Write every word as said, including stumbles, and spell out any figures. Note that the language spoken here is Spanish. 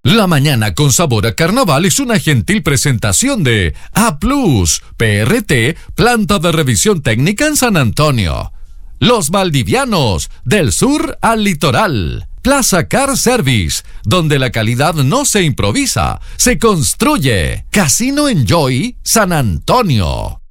La mañana con sabor a carnaval es una gentil presentación de A Plus, P R T, planta de revisión técnica en San Antonio. Los Valdivianos, del sur al litoral. Plaza Car Service, donde la calidad no se improvisa, se construye. Casino Enjoy, San Antonio.